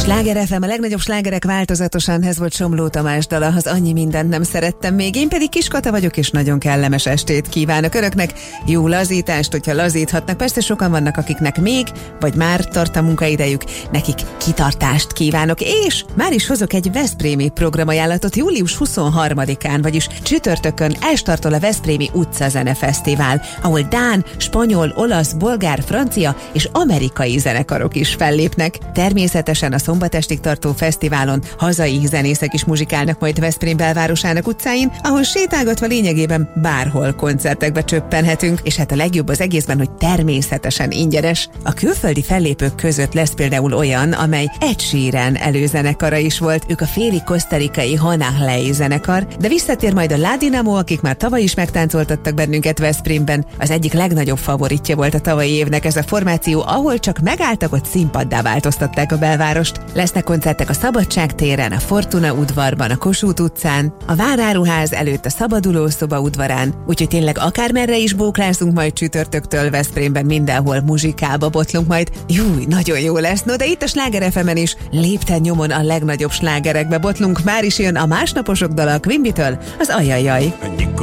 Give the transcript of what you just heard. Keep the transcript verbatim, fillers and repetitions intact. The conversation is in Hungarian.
Sláger ef em, a legnagyobb slágerek változatosan, ez volt Somló Tamás dala, az Annyi mindent nem szerettem még. Én pedig Kis Kata vagyok, és nagyon kellemes estét kívánok önöknek. Jó lazítást, hogyha lazíthatnak. Persze sokan vannak, akiknek még, vagy már tart a munkaidejük, nekik kitartást kívánok. És már is hozok egy veszprémi programajánlatot július huszonharmadikán, vagyis csütörtökön elstartol a Veszprémi Utcazene Fesztivál, ahol dán, spanyol, olasz, bolgár, francia és amerikai zenekarok is fellépnek. Természetesen a szombatestig tartó fesztiválon hazai zenészek is muzsikálnak majd Veszprém belvárosának utcáin, ahol sétálgatva lényegében bárhol koncertekbe csöppenhetünk, és hát a legjobb az egészben, hogy természetesen ingyenes. A külföldi fellépők között lesz például olyan, amely Ed Sheeran előzenekara is volt, ők a félig kosztarikai Hanahlei zenekar, de visszatér majd a La Dinamo, akik már tavaly is megtáncoltattak bennünket Veszprémben. Az egyik legnagyobb favoritja volt a tavalyi évnek ez a formáció, ahol csak megálltak, ott színpaddá változtatták a belvárost. Lesznek koncertek a Szabadság téren, a Fortuna udvarban, a Kossuth utcán, a Váráruház előtt a Szabaduló szoba udvarán, úgyhogy tényleg akármerre is bóklászunk majd csütörtöktől Veszprémben, mindenhol muzsikába botlunk majd. Júj, nagyon jó lesz. No, de itt a Sláger ef emen is lépten nyomon a legnagyobb slágerekbe botlunk. Már is jön a másnaposok dala a Quimbitől, az Ajajaj.